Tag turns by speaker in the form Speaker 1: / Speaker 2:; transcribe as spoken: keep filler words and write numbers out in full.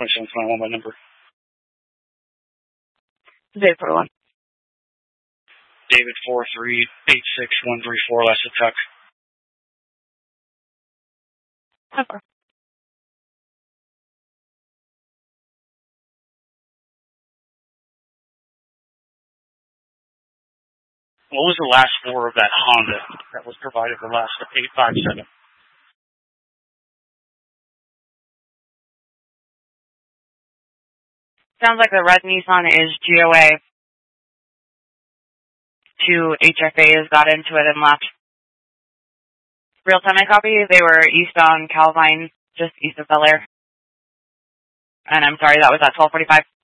Speaker 1: twenty-seven twenty-one by number.
Speaker 2: David forty-one.
Speaker 1: David four three eight six one three four, last attack.
Speaker 2: Okay.
Speaker 1: What was the last four of that Honda that was provided the last eight five seven?
Speaker 2: Sounds like the red Nissan is G O A. Two H F As got into it and left. Real time I copy. They were east on Calvine, just east of Bel Air. And I'm sorry, that was at twelve forty-five.